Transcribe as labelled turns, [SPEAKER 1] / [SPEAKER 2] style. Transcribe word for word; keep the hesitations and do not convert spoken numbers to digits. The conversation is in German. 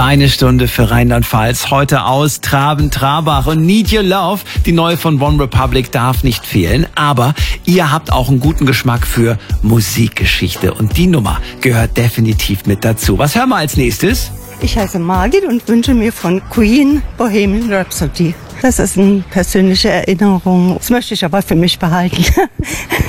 [SPEAKER 1] Deine Stunde für Rheinland-Pfalz. Heute aus Traben-Trarbach und Need Your Love. Die neue von One Republic darf nicht fehlen. Aber ihr habt auch einen guten Geschmack für Musikgeschichte. Und die Nummer gehört definitiv mit dazu. Was hören wir als nächstes?
[SPEAKER 2] Ich heiße Margit und wünsche mir von Queen Bohemian Rhapsody. Das ist eine persönliche Erinnerung. Das möchte ich aber für mich behalten.